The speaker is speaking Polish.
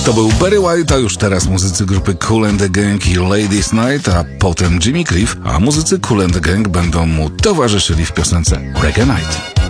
To był Barry White, a już teraz muzycy grupy Kool and the Gang i Ladies Night, a potem Jimmy Cliff, a muzycy Kool and the Gang będą mu towarzyszyli w piosence Reggae Night.